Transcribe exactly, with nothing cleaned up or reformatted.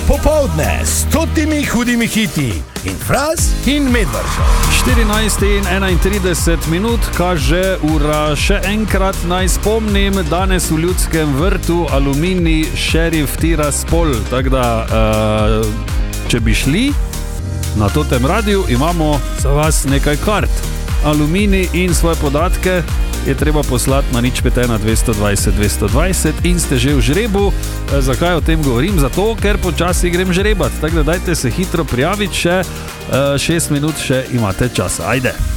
Popoldne s stotimi hudimi hiti in Fras in Medvržo. štirinajst in enaintrideset minut kaže ura. Še enkrat naj spomnim, danes v Ljudskem vrtu Aluminij Šerif Tiraspol. Tako da, uh, če bi šli na totem radiju, imamo za vas nekaj kart. Aluminij in svoje podatke je treba poslati na nič pet ena dvesto dvajset dvesto dvajset in ste že v žrebu. E, zakaj o tem govorim? Zato, ker počasi grem žrebat. Tako da dajte se hitro prijaviti, še e, šest minut še imate časa. Ajde!